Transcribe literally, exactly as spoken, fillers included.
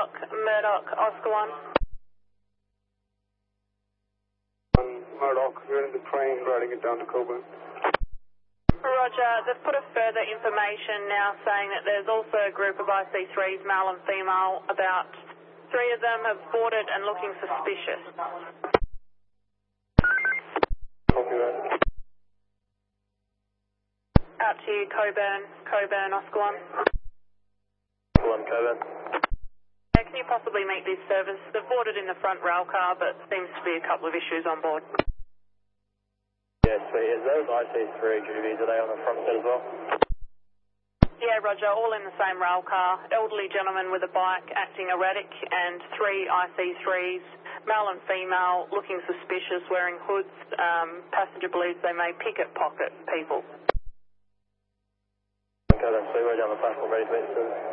Murdoch, Murdoch, Oscar one. Murdoch, you're in the train riding it down to Coburn. Roger, they've put a further information now saying that there's also a group of I C threes, male and female. About three of them have boarded and looking suspicious. Copy that. Out to you, Coburn, Coburn, Oscar one. One, Coburn. Yeah, can you possibly meet this service? They've boarded in the front rail car, but seems to be a couple of issues on board. Yeah, sweet. Is those I C three Juvies, are they on the front set as well? Yeah, Roger, all in the same rail car. Elderly gentleman with a bike acting erratic and three I C threes, male and female, looking suspicious, wearing hoods. Um, passenger believes they may picket pocket people. Okay, then, sweet. We're down the platform, ready for instance.